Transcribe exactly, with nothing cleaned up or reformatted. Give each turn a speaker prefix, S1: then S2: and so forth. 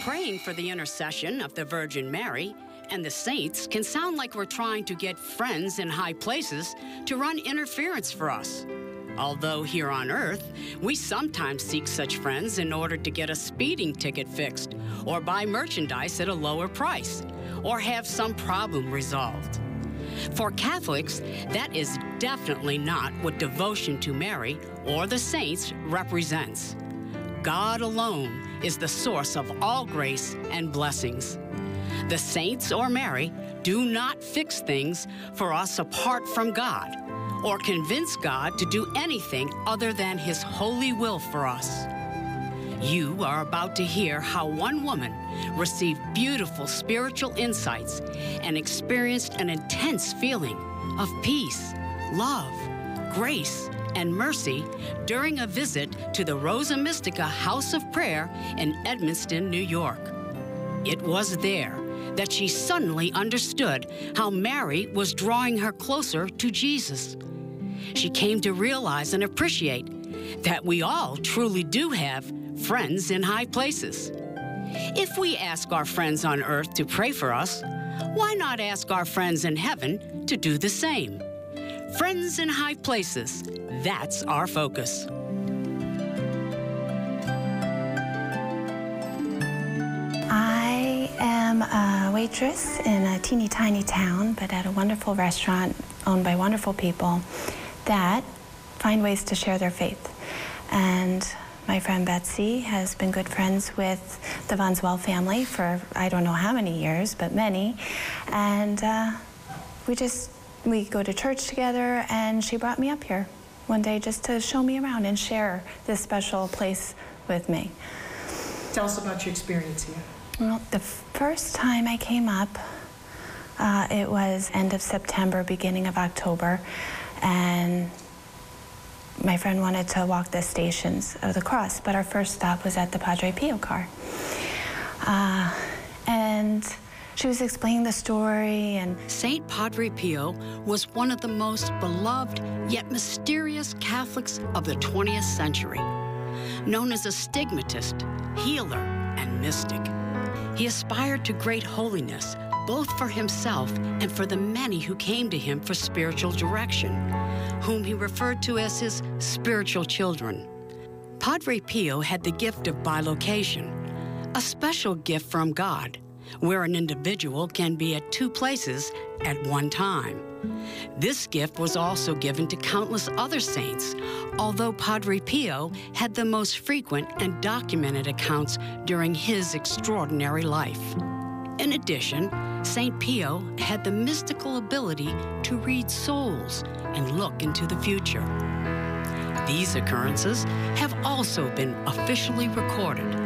S1: Praying for the intercession of the Virgin Mary and the saints can sound like we're trying to get friends in high places to run interference for us. Although here on Earth, we sometimes seek such friends in order to get a speeding ticket fixed, or buy merchandise at a lower price, or have some problem resolved. For Catholics, that is definitely not what devotion to Mary or the saints represents. God alone is the source of all grace and blessings. The saints or Mary do not fix things for us apart from God, or convince God to do anything other than His holy will for us. You are about to hear how one woman received beautiful spiritual insights and experienced an intense feeling of peace, love, grace, and mercy during a visit to the Rosa Mystica House of Prayer in Edmonston, New York. It was there that she suddenly understood how Mary was drawing her closer to Jesus. She came to realize and appreciate that we all truly do have friends in high places. If we ask our friends on earth to pray for us, why not ask our friends in heaven to do the same? Friends in high places, that's our focus.
S2: I am a waitress in a teeny tiny town, but at a wonderful restaurant owned by wonderful people that find ways to share their faith. And my friend Betsy has been good friends with the Von Zwell family for I don't know how many years, but many. And uh, we just, we go to church together, and she brought me up here one day just to show me around and share this special place with me.
S3: Tell us about your experience here.
S2: Well, the first time I came up, uh, it was end of September, beginning of October, and my friend wanted to walk the stations of the cross, but our first stop was at the Padre Pio car. Uh, and she was explaining the story, and
S1: Saint Padre Pio was one of the most beloved yet mysterious Catholics of the twentieth century. Known as a stigmatist, healer, and mystic, he aspired to great holiness, both for himself and for the many who came to him for spiritual direction, whom he referred to as his spiritual children. Padre Pio had the gift of bilocation, a special gift from God, where an individual can be at two places at one time. This gift was also given to countless other saints, although Padre Pio had the most frequent and documented accounts during his extraordinary life. In addition, Saint Pio had the mystical ability to read souls and look into the future. These occurrences have also been officially recorded,